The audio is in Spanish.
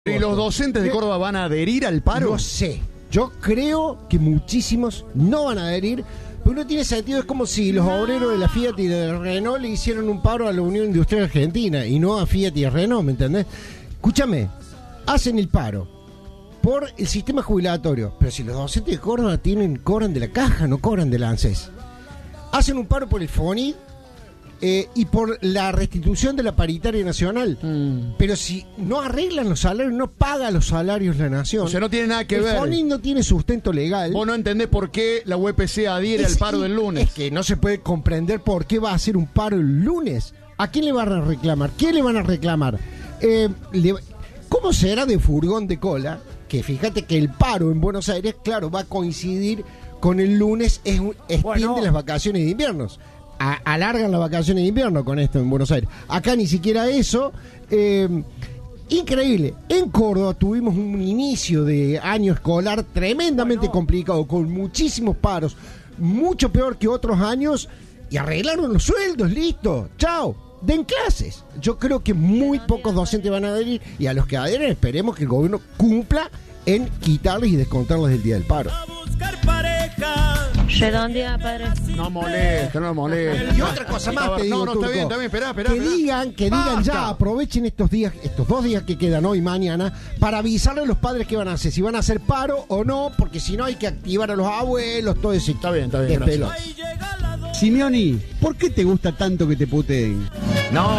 ¿Y los docentes de Córdoba van a adherir al paro? No sé. Yo creo que muchísimos no van a adherir, pero no tiene sentido. Es como si los obreros de la Fiat y de Renault le hicieran un paro a la Unión Industrial Argentina y no a Fiat y a Renault, ¿me entendés? Escúchame, hacen el paro por el sistema jubilatorio, pero si los docentes de Córdoba cobran de la caja, no cobran del ANSES. Hacen un paro por el FONI y por la restitución de la paritaria nacional. Pero si no arreglan los salarios, no paga los salarios la nación. O sea, no tiene nada que ver. El FONI no tiene sustento legal. Vos no entendés por qué la UPC adhiere al paro del lunes. Es que no se puede comprender por qué va a hacer un paro el lunes. ¿A quién le van a reclamar? ¿Qué le van a reclamar? ¿Cómo será de furgón de cola? Que fíjate que el paro en Buenos Aires, claro, va a coincidir con el lunes, extiende las vacaciones de invierno. Alargan las vacaciones de invierno con esto en Buenos Aires. Acá ni siquiera eso. Increíble. En Córdoba tuvimos un inicio de año escolar tremendamente complicado, con muchísimos paros, mucho peor que otros años, y arreglaron los sueldos, listo, chao, den clases. Yo creo que muy pocos docentes van a adherir, y a los que adhieren esperemos que el gobierno cumpla en quitarles y descontarles del día del paro. Redondea, padre. No molesta. Y otra cosa más te digo, No, Turco, está bien, esperá. que digan ya, aprovechen estos 2 días que quedan hoy y mañana para avisarle a los padres qué van a hacer, si van a hacer paro o no, porque si no hay que activar a los abuelos, todo ese Está bien. despelón. Simeoni, ¿por qué te gusta tanto que te puteen? No.